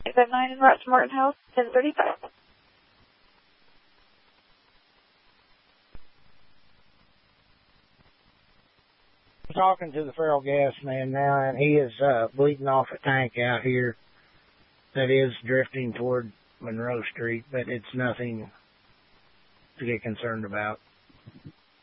9 in Route to Martin House, 1035. I'm talking to the feral gas man now, and he is bleeding off a tank out here that is drifting toward Monroe Street, but it's nothing to get concerned about.